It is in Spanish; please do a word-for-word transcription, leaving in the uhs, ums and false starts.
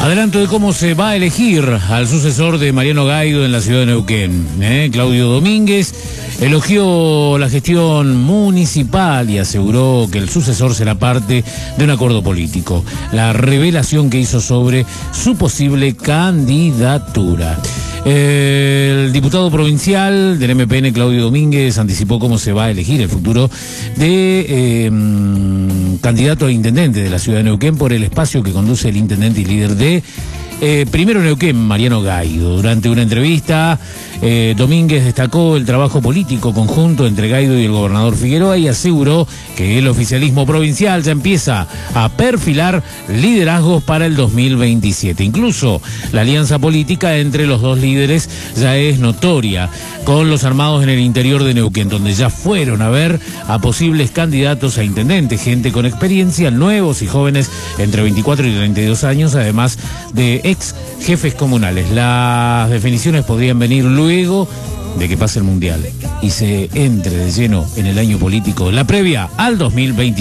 Adelanto de cómo se va a elegir al sucesor de Mariano Gaido en la ciudad de Neuquén. ¿eh? Claudio Domínguez elogió la gestión municipal y aseguró que el sucesor será parte de un acuerdo político. La revelación que hizo sobre su posible candidatura. El diputado provincial del M P N, Claudio Domínguez, anticipó cómo se va a elegir el futuro de eh, candidato a intendente de la ciudad de Neuquén por el espacio que conduce el intendente y líder de eh, Primero Neuquén, Mariano Gaido. Durante una entrevista, eh, Domínguez destacó el trabajo político conjunto entre Gaido y el gobernador Figueroa y aseguró que el oficialismo provincial ya empieza a perfilar liderazgos para el dos mil veintisiete. Incluso la alianza política entre los dos líderes ya es notoria, con los armados en el interior de Neuquén, donde ya fueron a ver a posibles candidatos a intendentes, gente con experiencia, nuevos y jóvenes entre veinticuatro y treinta y dos años, además de ex jefes comunales. Las definiciones podrían venir luego de que pase el Mundial y se entre de lleno en el año político, la previa al dos mil veintisiete.